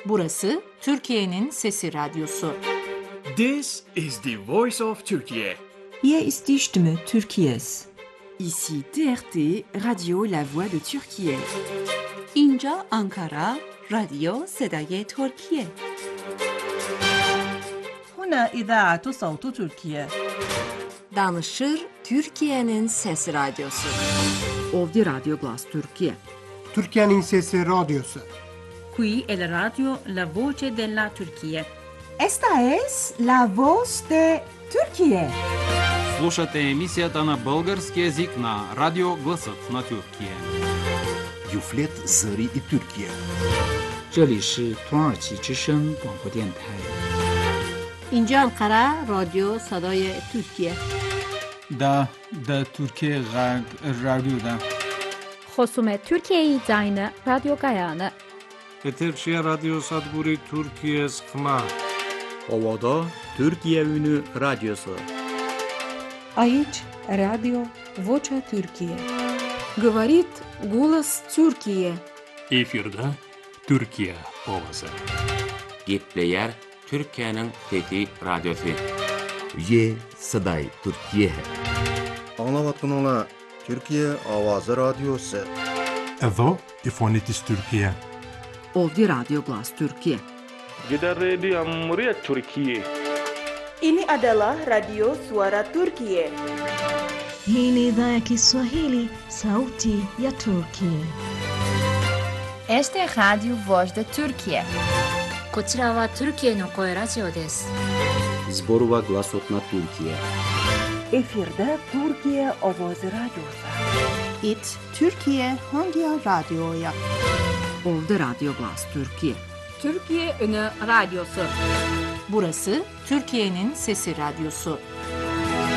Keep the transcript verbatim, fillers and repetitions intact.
Burası Türkiye'nin Sesi Radyosu. This is the voice of Turkey. Hier ist die Stimme Türkiye's. Ici T R T, Radio La Voix de Türkiye. اینجا آنکارا، رادیو صدای ترکیه. هنا إذاعة صوت تركيا. Danışır Türkiye'nin Sesi Radyosu. Ovdje Radio Glas Türkiye. Türkiye'nin Sesi Radyosu. Qui è la radio La Voce della Turchia. Esta es La Voz de Türkiye. Слушате емисията на български език на Радио Гласът на Тюркия. Юфлет Зари и Türkiye. 这里是土耳其之声广播电台。 اینجا انقره رادیو صدای ترکیه. دا دا Türkiye Radyo'da. خصوم Türkiye Zayne Radyo Gayane. Eterşehir Radyo Sadburi Türkiye Skma. Ovada Türkiye Ünü Radyosu. Aici Radio Vocea Türkiye. Говорит голос Türkiye. Efirde Türkiye ovası. Gepleyer Türkiye'nin Fethi Radyosu. Ye Saday Türkiye. Anlavatkanlar Türkiye Avazı Radyosu. Evo İfonitis Türkiye. Ovdje Radio Glas Türkiye. Gider Radio Cumhuriyet Türkiye. Ini adalah Radio Suara Turkiye. Hii ni idhaa ya Kiswahili, Sauti ya Turkiye. Este é Radio Voz da Turkiye. こちらはトルキエの声ラジオです。 Zborova Glasot na Türkiye. Efirde Türkiye Ovoz Radyosu. It Türkiye Hangi Radyo'ya? Ovdje Radio Glas Türkiye. Türkiye Ünü Radyosu. Burası Türkiye'nin Sesi Radyosu.